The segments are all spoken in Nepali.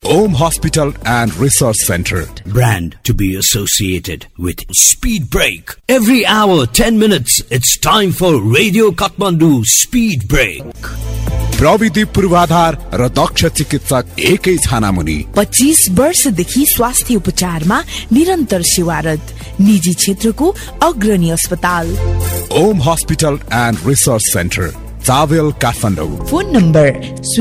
Om Hospital and Research Center. Brand to be associated with Speed Break. Every hour, 10 minutes, it's time for Radio Kathmandu Speed Break. प्रविधि पूर्वाधार र दक्ष चिकित्सक एकै छानामुनि 25 वर्षदेखि स्वास्थ्य उपचारमा निरन्तर सेवारत निजी क्षेत्रको अग्रणी अस्पताल Om hospital and research centre चावेल Kathmandu. Phone number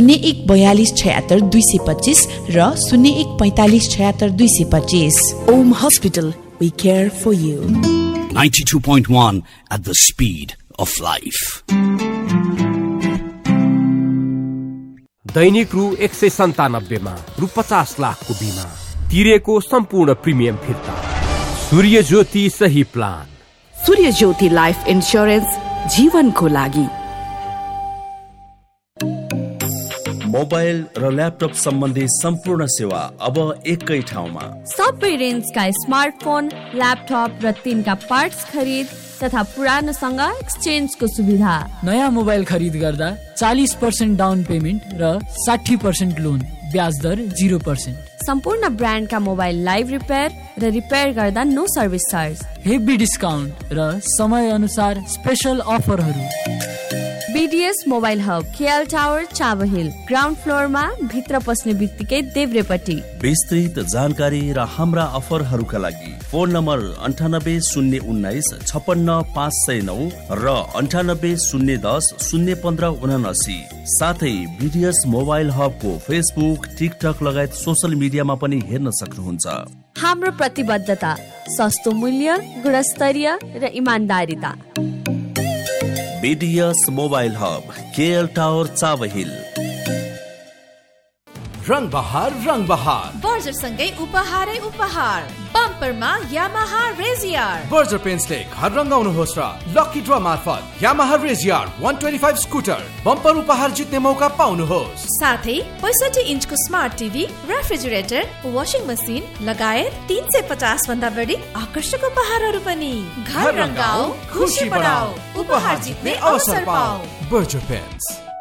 0142766225 र 0145766225। Om hospital, we care for you. 92.1 at the speed of life. दैनिक रु 197 मा रु 50 लाखको बीमा तिरेको सम्पूर्ण प्रिमियम फिर्ता। सूर्य ज्योति सही प्लान। सूर्य ज्योति लाइफ इन्स्योरेन्स, जीवनको लागि। मोबाइल र ल्यापटप सम्बन्धी सम्पूर्ण सेवा अब एकै ठाउँमा। सबै रेन्जका स्मार्टफोन, ल्यापटप र तिनका पार्ट्स खरिद तथा पुरानोसँग एक्सचेन्जको सुविधा। नयाँ मोबाइल खरिद गर्दा 40% डाउन पेमेन्ट र 60% लोन, ब्याज दर 0%। सम्पूर्ण ब्रान्डका मोबाइल लाइभ रिपेयर र रिपेयर गर्दा no service charge. Heavy discount र समय अनुसार स्पेशल अफरहरू। BDS mobile hub, KL tower, Chabahil, ground फ्लोरमा भित्र पस्ने बित्तिकै देब्रेपट्टि। विस्तृत जानकारी र हाम्रा अफरहरूका लागि फोन नम्बर 9801956509 र 9801001579। साथै बीडीएस मोबाइल हबको फेसबुक, टिकटक लगायत सोशल मिडियामा पनि हेर्न सक्नुहुन्छ। हाम्रो प्रतिबद्धता सस्तो मूल्य, गुणस्तरीय र इमानदारिता। BDS mobile hub, KL tower, Chabahil. रंग बहार बर्जर सँगै उपहारै उपहार। बम्परमा यामाहा रेजियर। बर्जर पेन्सले घर रंगाउनुहोस् र लकी ड्र मार्फत यामाहा रेजियर 125 स्कुटर बम्पर उपहार जित्ने मौका पाउनुहोस्। साथै 65 इन्चको smart TV, refrigerator, washing machine लगायत 350 भन्दा बढी आकर्षक उपहारहरू पनि। घर रंगाऊ, खुशी बढाऊ, उपहार जित्ने अवसर पाऊ। Berger pens.